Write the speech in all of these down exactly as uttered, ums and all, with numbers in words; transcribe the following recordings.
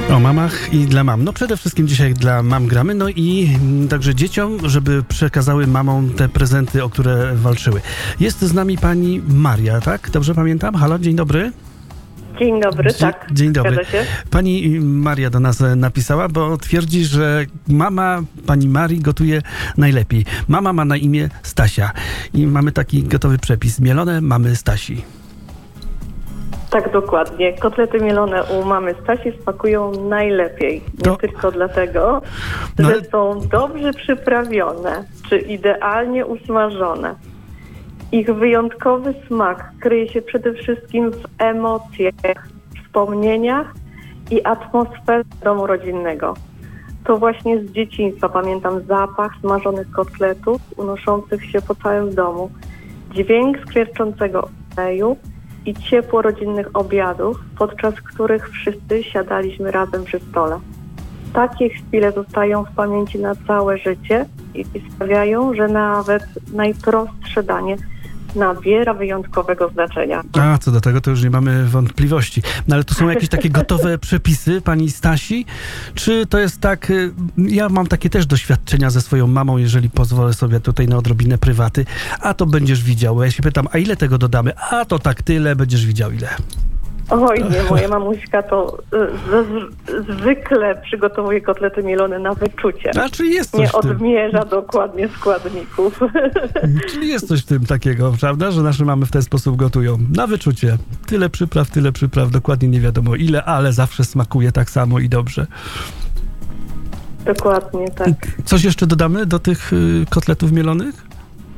O mamach i dla mam. No przede wszystkim dzisiaj dla mam gramy, no i także dzieciom, żeby przekazały mamom te prezenty, o które walczyły. Jest z nami pani Maria, tak? Dobrze pamiętam? Halo, dzień dobry. Dzień dobry, Dzie- tak. Dzień dobry. Zgadza się. Pani Maria do nas napisała, bo twierdzi, że mama pani Marii gotuje najlepiej. Mama ma na imię Stasia i mamy taki gotowy przepis. Mielone mamy Stasi. Tak, dokładnie. Kotlety mielone u mamy Stasi smakują najlepiej. Nie To- tylko dlatego, No że ale- są dobrze przyprawione, czy idealnie usmażone. Ich wyjątkowy smak kryje się przede wszystkim w emocjach, wspomnieniach i atmosferze domu rodzinnego. To właśnie z dzieciństwa pamiętam zapach smażonych kotletów unoszących się po całym domu, dźwięk skwierczącego oleju i ciepło rodzinnych obiadów, podczas których wszyscy siadaliśmy razem przy stole. Takie chwile zostają w pamięci na całe życie i sprawiają, że nawet najprostsze danie nabiera wyjątkowego znaczenia. A, co do tego, to już nie mamy wątpliwości. No ale to są jakieś takie gotowe przepisy pani Stasi? Czy to jest tak, y, ja mam takie też doświadczenia ze swoją mamą, jeżeli pozwolę sobie tutaj na odrobinę prywaty, a to będziesz widział. Ja się pytam, a ile tego dodamy? A to tak tyle, będziesz widział ile. Oj nie, moja mamuśka to y, z, zwykle przygotowuje kotlety mielone na wyczucie. A czyli jest coś Nie w tym. odmierza dokładnie składników. Czyli jest coś w tym takiego, prawda, że nasze mamy w ten sposób gotują. Na wyczucie. Tyle przypraw, tyle przypraw, dokładnie nie wiadomo ile, ale zawsze smakuje tak samo i dobrze. Dokładnie, tak. Coś jeszcze dodamy do tych y, kotletów mielonych?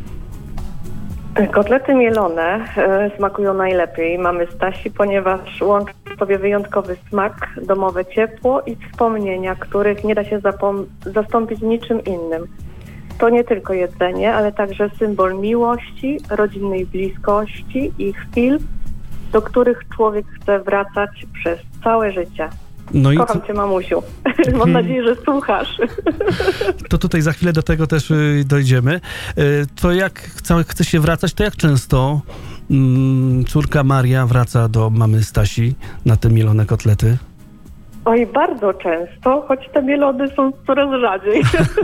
Kotlety mielone e, smakują najlepiej mamy Stasi, ponieważ łączy w sobie wyjątkowy smak, domowe ciepło i wspomnienia, których nie da się zapom- zastąpić niczym innym. To nie tylko jedzenie, ale także symbol miłości, rodzinnej bliskości i chwil, do których człowiek chce wracać przez całe życie. No i Kocham cię, mamusiu. Mam nadzieję, że słuchasz. to tutaj za chwilę do tego też y, dojdziemy. Y, to jak chce, chce się wracać, to jak często mm, córka Maria wraca do mamy Stasi na te mielone kotlety? Oj, bardzo często, choć te mielody są coraz rzadziej.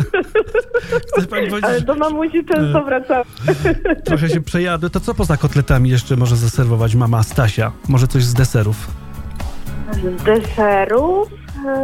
Chce pani powiedzieć, Ale do mamusi często E. wracamy. trochę się przejadły. To co poza kotletami jeszcze może zaserwować mama Stasia? Może coś z deserów? Z deserów eee,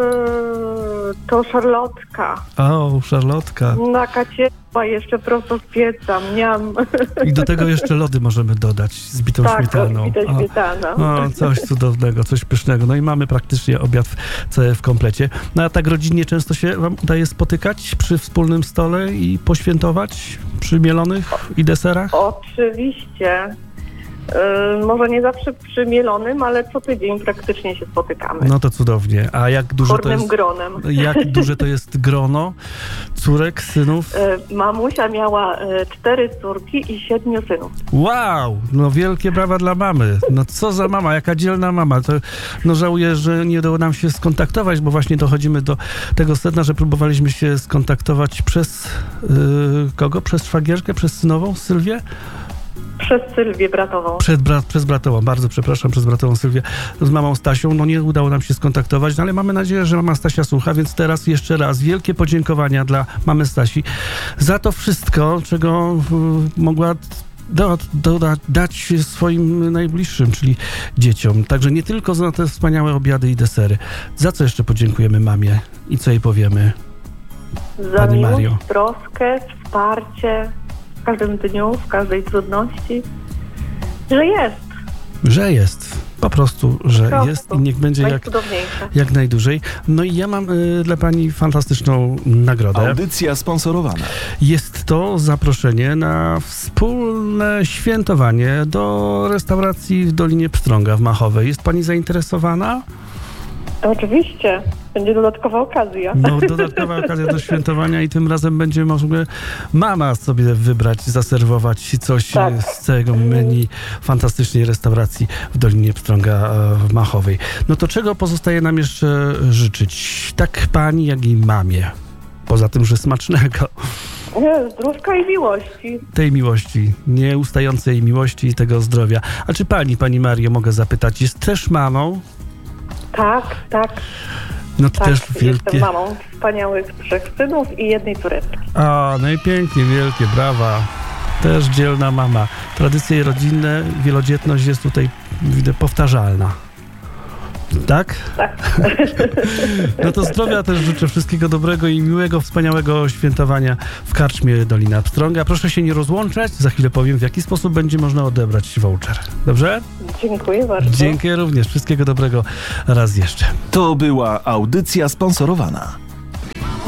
to szarlotka. O, szarlotka. Taka ciepła, jeszcze prosto z pieca, miam. I do tego jeszcze lody możemy dodać z bitą Tak, śmietaną. bita O. śmietana. O, coś cudownego, coś pysznego. No i mamy praktycznie obiad w, cały w komplecie. No a tak rodzinnie często się wam udaje spotykać przy wspólnym stole i poświętować przy mielonych i deserach? Oczywiście. Eee, może nie zawsze przy mielonym, ale co tydzień praktycznie się spotykamy. No to cudownie. A jak duże to Chornym jest, gronem. jak duże to jest grono córek, synów? Eee, mamusia miała e, cztery córki i siedmiu synów. Wow! No wielkie brawa dla mamy. No co za mama, jaka dzielna mama. To, no żałuję, że nie udało nam się skontaktować, bo właśnie dochodzimy do tego sedna, że próbowaliśmy się skontaktować przez yy, kogo? Przez szwagierkę? Przez synową? Sylwię? Przez Sylwię bratową. Przed brat, przez bratową, bardzo przepraszam, przez bratową Sylwię z mamą Stasią. No nie udało nam się skontaktować, no ale mamy nadzieję, że mama Stasia słucha, więc teraz jeszcze raz wielkie podziękowania dla mamy Stasi za to wszystko, czego y, mogła do, do, da, dać swoim najbliższym, czyli dzieciom. Także nie tylko za te wspaniałe obiady i desery. Za co jeszcze podziękujemy mamie i co jej powiemy? Za Pani miłość, Mario. troskę, wsparcie w każdym dniu, w każdej trudności, że jest. Że jest. Po prostu, że Po prostu. jest i niech będzie jak, Najcudowniejsze. jak najdłużej. No i ja mam y, dla pani fantastyczną nagrodę. Audycja sponsorowana. Jest to zaproszenie na wspólne świętowanie do restauracji w Dolinie Pstrąga w Machowej. Jest pani zainteresowana? Oczywiście. Będzie dodatkowa okazja. No, dodatkowa okazja do świętowania i tym razem będzie może mama sobie wybrać, zaserwować coś Tak. z całego menu fantastycznej restauracji w Dolinie Pstrąga e, w Machowej. No to czego pozostaje nam jeszcze życzyć? Tak pani, jak i mamie. Poza tym, że smacznego. Nie, zdrówka i miłości. Tej miłości, nieustającej miłości i tego zdrowia. A czy pani, pani Mario, mogę zapytać, jest też mamą? Tak, tak, No to tak. też wielkie... Jestem mamą wspaniałych trzech synów i jednej córeczki. A, no i pięknie, wielkie brawa. Też dzielna mama. Tradycje rodzinne, wielodzietność jest tutaj, widzę, powtarzalna. Tak? Tak. No to zdrowia też życzę, wszystkiego dobrego i miłego, wspaniałego świętowania w karczmie Dolina Pstrąga. Proszę się nie rozłączać, za chwilę powiem, w jaki sposób będzie można odebrać voucher. Dobrze? Dziękuję bardzo. Dziękuję również, wszystkiego dobrego raz jeszcze. To była audycja sponsorowana.